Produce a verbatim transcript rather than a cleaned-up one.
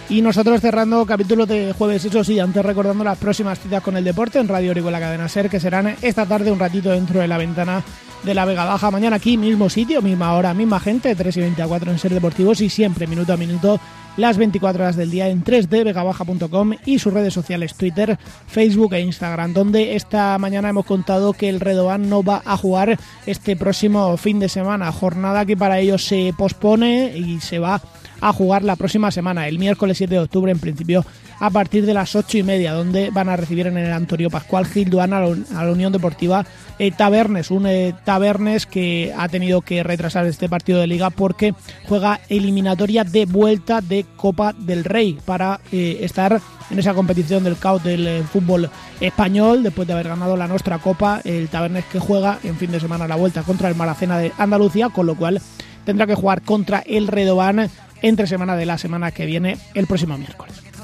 Y nosotros cerrando capítulo de jueves, eso sí, antes recordando las próximas citas con el deporte en Radio Orihuela Cadena Ser, que serán esta tarde un ratito dentro de la ventana de la Vega Baja. Mañana aquí, mismo sitio, misma hora, misma gente, tres y veinticuatro en Ser Deportivos, y siempre minuto a minuto las veinticuatro horas del día en tres d vega baja punto com y sus redes sociales Twitter, Facebook e Instagram, donde esta mañana hemos contado que el Redován no va a jugar este próximo fin de semana, jornada que para ellos se pospone y se va a jugar la próxima semana, el miércoles siete de octubre, en principio a partir de las ocho y media, donde van a recibir en el Antonio Pascual Gil Duán a la, a la Unión Deportiva eh, Tabernes, un eh, Tabernes que ha tenido que retrasar este partido de Liga porque juega eliminatoria de vuelta de Copa del Rey para eh, estar en esa competición del C A O del eh, fútbol español, después de haber ganado la Nostra Copa, el Tabernes que juega en fin de semana la vuelta contra el Maracena de Andalucía, con lo cual tendrá que jugar contra el Redován entre semana de la semana que viene, el próximo miércoles.